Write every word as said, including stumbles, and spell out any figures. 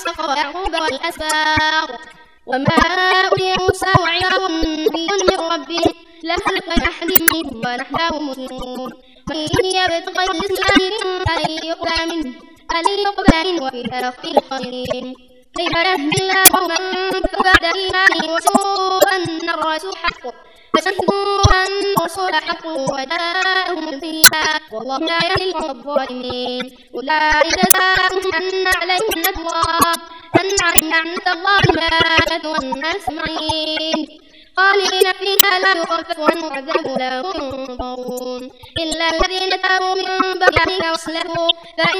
وإسحاق ويعقوب والأسباط وما أوتي موسى وعيسى نبي من ربه لخلق أحد منهم ونحن له مسلمون من يبتغ غير الإسلام فلن يقبل منه فلن يقبل منه وفي الآخرة خاسرين كيف يهدي الله قوما بعد إيمانهم وشهدوا أن الرسول حق فشهدوا أن الرسول حق وجاءهم البينات والله لا يهدي القوم الظالمين أولئك جزاؤهم أن عليهم لعنة أن عليهم لعنة الله والملائكة والناس أجمعين خالدين فيها لا يخفف عنهم العذاب ولا هم ينظرون إلا الذين تابوا من بعد ذلك وأصلحوا فإن